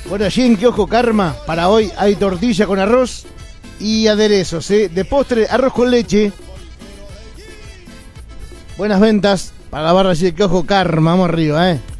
Bueno, allí en Kiosco Karma, para hoy hay tortilla con arroz y aderezos, ¿eh? De postre, arroz con leche. Buenas ventas para la barra allí de Kiosco Karma, vamos arriba, ¿eh?